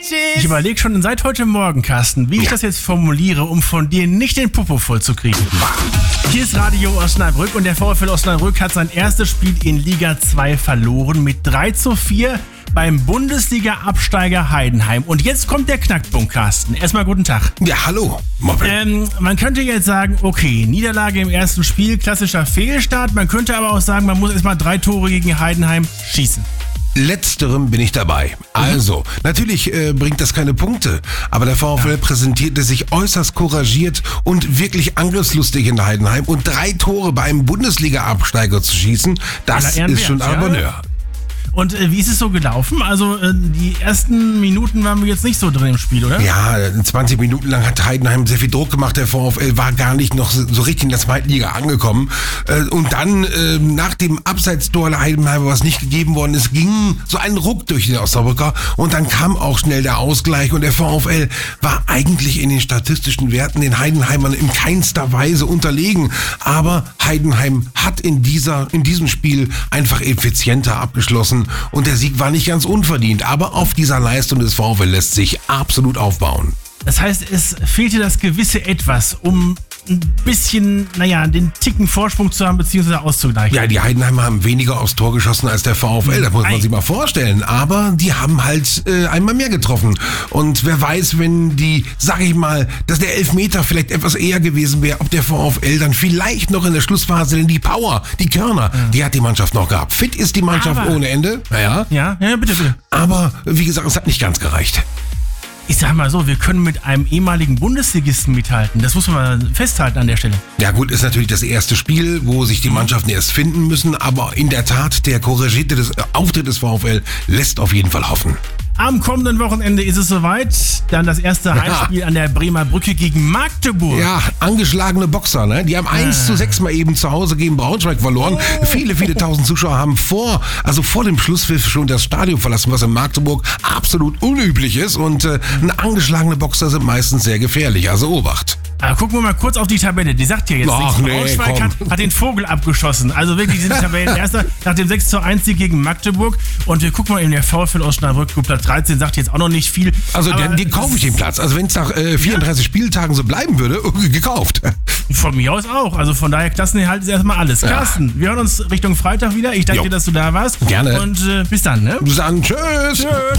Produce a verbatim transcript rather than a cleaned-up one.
Ich überlege schon seit heute Morgen, Carsten, wie ich Ja. das jetzt formuliere, um von dir nicht den Popo voll zu kriegen. Hier ist Radio Osnabrück und der VfL Osnabrück hat sein erstes Spiel in Liga zwei verloren mit drei zu vier beim Bundesliga-Absteiger Heidenheim. Und jetzt kommt der Knackpunkt, Carsten. Erstmal guten Tag. Ja, hallo, Moppel. Ähm, man könnte jetzt sagen, okay, Niederlage im ersten Spiel, klassischer Fehlstart. Man könnte aber auch sagen, man muss erstmal drei Tore gegen Heidenheim schießen. Letzterem bin ich dabei. Also, natürlich äh, bringt das keine Punkte, aber der VfL Ja. präsentierte sich äußerst couragiert und wirklich angriffslustig in Heidenheim und drei Tore bei einem Bundesliga-Absteiger zu schießen, das Aller Ehren ist schon wert, ein ja. Bonheur. Und äh, wie ist es so gelaufen? Also äh, die ersten Minuten waren wir jetzt nicht so drin im Spiel, oder? Ja, zwanzig Minuten lang hat Heidenheim sehr viel Druck gemacht. Der VfL war gar nicht noch so richtig in der zweiten Liga angekommen. Äh, Und dann äh, nach dem Abseitstor der Heidenheimer, was nicht gegeben worden ist, ging so ein Ruck durch den Osnabrücker und dann kam auch schnell der Ausgleich und der VfL war eigentlich in den statistischen Werten den Heidenheimern in keinster Weise unterlegen. Aber Heidenheim hat in dieser, in diesem Spiel einfach effizienter abgeschlossen und der Sieg war nicht ganz unverdient. Aber auf dieser Leistung des VfL lässt sich absolut aufbauen. Das heißt, es fehlte das gewisse Etwas, um ein bisschen, naja, den Ticken Vorsprung zu haben, beziehungsweise auszugleichen. Ja, die Heidenheimer haben weniger aufs Tor geschossen als der VfL, das muss man Ei. sich mal vorstellen. Aber die haben halt äh, einmal mehr getroffen. Und wer weiß, wenn die, sag ich mal, dass der Elfmeter vielleicht etwas eher gewesen wäre, ob der VfL dann vielleicht noch in der Schlussphase, denn die Power, die Körner, die hat die Mannschaft noch gehabt. Fit ist die Mannschaft Aber- ohne Ende, naja. Ja, ja, bitte, bitte. Aber wie gesagt, es hat nicht ganz gereicht. Ich sag mal so, wir können mit einem ehemaligen Bundesligisten mithalten. Das muss man mal festhalten an der Stelle. Ja gut, ist natürlich das erste Spiel, wo sich die Mannschaften erst finden müssen, aber in der Tat, der couragierte des, äh, Auftritt des VfL lässt auf jeden Fall hoffen. Am kommenden Wochenende ist es soweit. Dann das erste Heimspiel an der Bremer Brücke gegen Magdeburg. Ja, angeschlagene Boxer, ne? Die haben eins zu sechs mal eben zu Hause gegen Braunschweig verloren. Viele, viele tausend Zuschauer haben vor, also vor dem Schlusspfiff schon das Stadion verlassen, was in Magdeburg absolut unüblich ist. Und äh, angeschlagene Boxer sind meistens sehr gefährlich, also Obacht. Aber gucken wir mal kurz auf die Tabelle. Die sagt ja jetzt Ach, nichts. nee, Braunschweig komm. hat, hat den Vogel abgeschossen. Also wirklich, sind die Tabellenerster nach dem sechs zu eins Sieg gegen Magdeburg. Und wir gucken mal in der VfL Osnabrück. Gut, Platz dreizehn sagt jetzt auch noch nicht viel. Also Aber den, den kaufe ich den Platz. Also wenn es nach äh, vierunddreißig Spieltagen so bleiben würde, äh, gekauft. Von mir aus auch. Also von daher, Klassenerhalt ist erstmal alles. Ja. Carsten, wir hören uns Richtung Freitag wieder. Ich danke Jo. dir, dass du da warst. Gerne. Und äh, bis dann, ne? Dann tschüss. Tschüss.